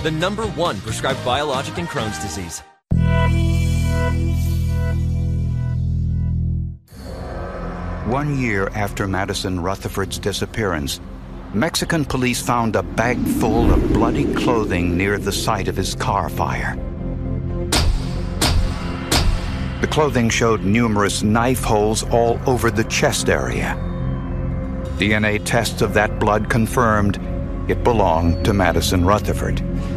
the #1 prescribed biologic in Crohn's disease. One year after Madison Rutherford's disappearance, Mexican police found a bag full of bloody clothing near the site of his car fire. The clothing showed numerous knife holes all over the chest area. DNA tests of that blood confirmed it belonged to Madison Rutherford.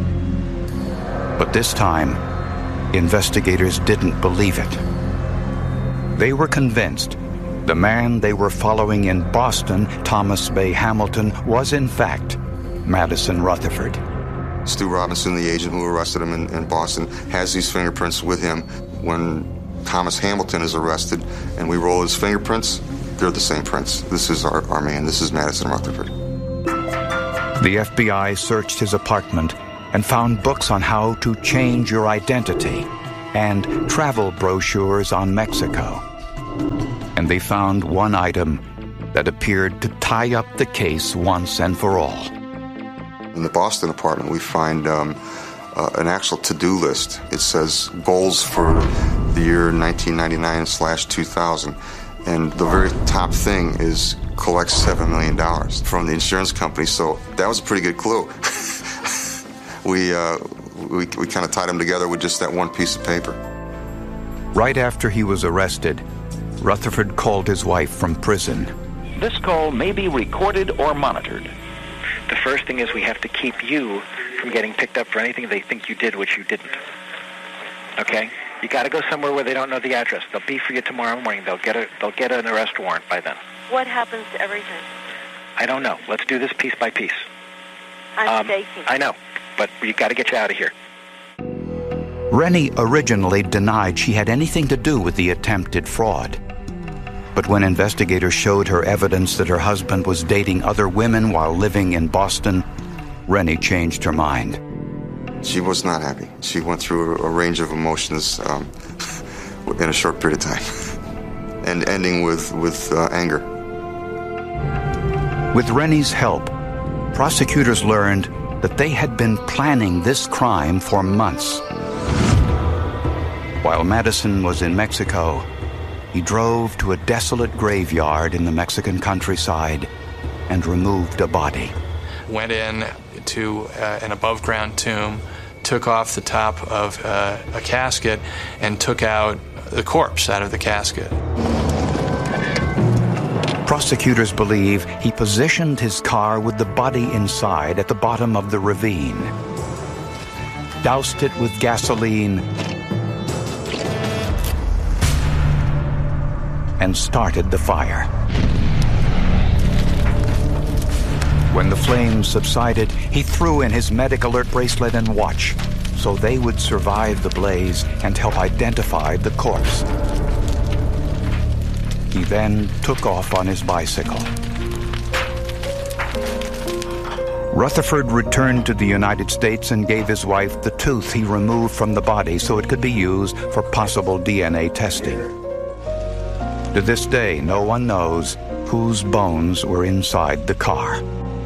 But this time, investigators didn't believe it. They were convinced the man they were following in Boston, Thomas Bay Hamilton, was in fact Madison Rutherford. Stu Robinson, the agent who arrested him in Boston, has these fingerprints with him. When Thomas Hamilton is arrested and we roll his fingerprints, they're the same prints. This is our man. This is Madison Rutherford. The FBI searched his apartment and found books on how to change your identity and travel brochures on Mexico. And they found one item that appeared to tie up the case once and for all. In the Boston apartment, we find an actual to-do list. It says goals for the year 1999/2000. And the very top thing is collect $7 million from the insurance company. So that was a pretty good clue. We kind of tied them together with just that one piece of paper. Right after he was arrested, Rutherford called his wife from prison. This call may be recorded or monitored. The first thing is we have to keep you from getting picked up for anything they think you did which you didn't. Okay? You got to go somewhere where they don't know the address. They'll be for you tomorrow morning. They'll get an arrest warrant by then. What happens to everything? I don't know. Let's do this piece by piece. I'm staking. I know, but you got to get you out of here. Rennie originally denied she had anything to do with the attempted fraud. But when investigators showed her evidence that her husband was dating other women while living in Boston, Rennie changed her mind. She was not happy. She went through a range of emotions in a short period of time, and ending with anger. With Rennie's help, prosecutors learned that they had been planning this crime for months. While Madison was in Mexico, he drove to a desolate graveyard in the Mexican countryside and removed a body. Went in to an above-ground tomb, took off the top of a casket, and took out the corpse out of the casket. Prosecutors believe he positioned his car with the body inside at the bottom of the ravine, doused it with gasoline, and started the fire. When the flames subsided, he threw in his medic alert bracelet and watch so they would survive the blaze and help identify the corpse. He then took off on his bicycle. Rutherford returned to the United States and gave his wife the tooth he removed from the body so it could be used for possible DNA testing. To this day, no one knows whose bones were inside the car.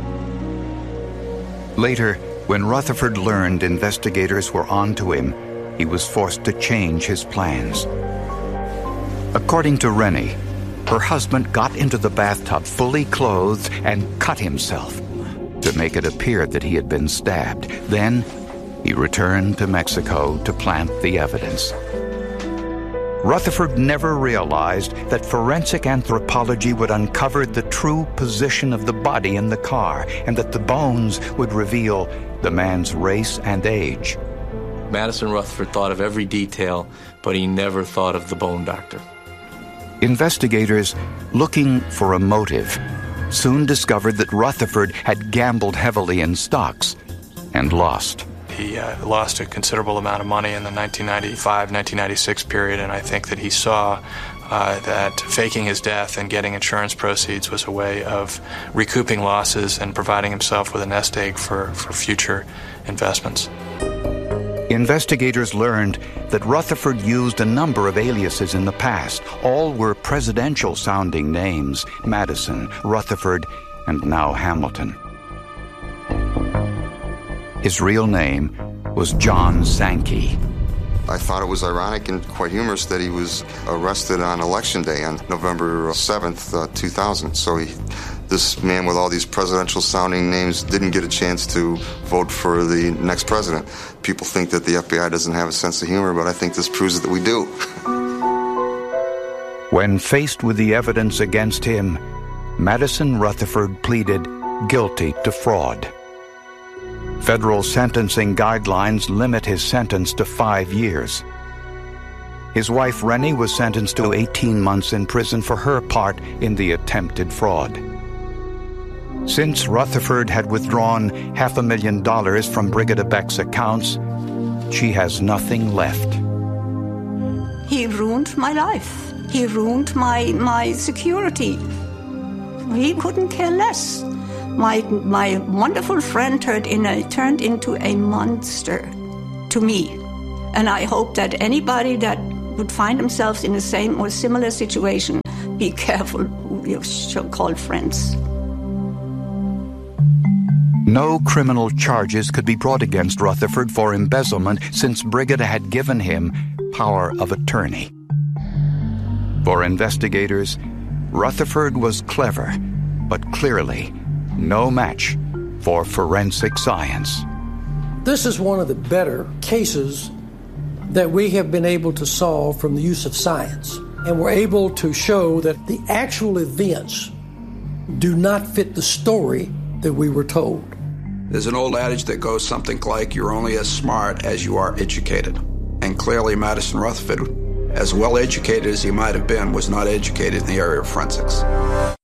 Later, when Rutherford learned investigators were onto him, he was forced to change his plans. According to Rennie, her husband got into the bathtub fully clothed and cut himself to make it appear that he had been stabbed. Then, he returned to Mexico to plant the evidence. Rutherford never realized that forensic anthropology would uncover the true position of the body in the car and that the bones would reveal the man's race and age. Madison Rutherford thought of every detail, but he never thought of the bone doctor. Investigators, looking for a motive, soon discovered that Rutherford had gambled heavily in stocks and lost. He lost a considerable amount of money in the 1995-1996 period, and I think that he saw that faking his death and getting insurance proceeds was a way of recouping losses and providing himself with a nest egg for future investments. Investigators learned that Rutherford used a number of aliases in the past. All were presidential-sounding names: Madison, Rutherford, and now Hamilton. His real name was John Sankey. I thought it was ironic and quite humorous that he was arrested on Election Day on November 7th, 2000. So this man with all these presidential-sounding names didn't get a chance to vote for the next president. People think that the FBI doesn't have a sense of humor, but I think this proves that we do. When faced with the evidence against him, Madison Rutherford pleaded guilty to fraud. Federal sentencing guidelines limit his sentence to 5 years. His wife Rennie was sentenced to 18 months in prison for her part in the attempted fraud. Since Rutherford had withdrawn $500,000 from Brigida Beck's accounts, she has nothing left. He ruined my life. He ruined my security. He couldn't care less. My wonderful friend turned into a monster to me. And I hope that anybody that would find themselves in the same or similar situation, be careful who you so-called friends. No criminal charges could be brought against Rutherford for embezzlement since Brigida had given him power of attorney. For investigators, Rutherford was clever, but clearly no match for forensic science. This is one of the better cases that we have been able to solve from the use of science. And we're able to show that the actual events do not fit the story that we were told. There's an old adage that goes something like, you're only as smart as you are educated. And clearly Madison Rutherford, as well educated as he might have been, was not educated in the area of forensics.